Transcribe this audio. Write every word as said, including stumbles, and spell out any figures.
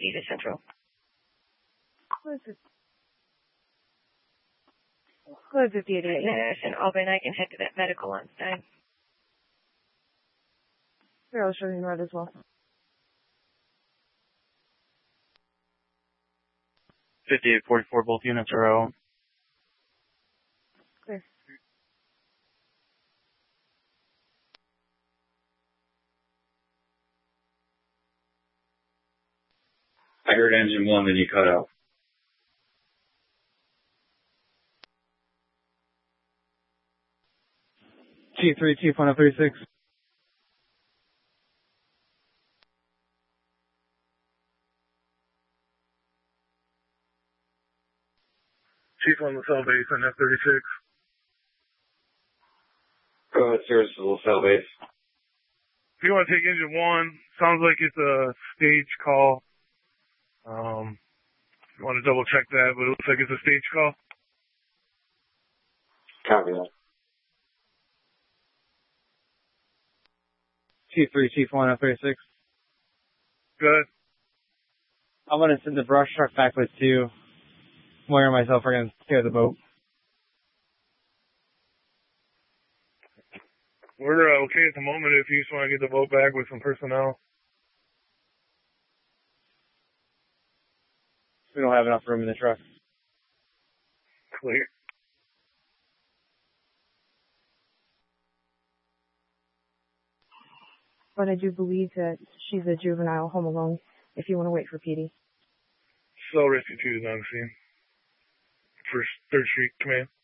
D to Central. Close it. Close it, Theodore. And Auburn, I can head to that medical on Stein. Here, I'll show you right as well. fifty-eight forty-four, both units are out. Clear. I heard engine one, then you cut out. T three, Chief one oh three six. Chief on the cell base on F thirty-six. Go ahead, Cirrus to the cell base. If you want to take engine one, sounds like it's a stage call. Um, you want to double check that, but it looks like it's a stage call. Copy that. T three, Chief one oh three six. Good. I'm going to send the brush truck back with two. Moyer and myself are going to steer the boat. We're uh, okay at the moment if you just want to get the boat back with some personnel. We don't have enough room in the truck. Clear. But I do believe that she's a juvenile home alone if you want to wait for P D. Cell Rescue two is on scene. First, Third Street Command.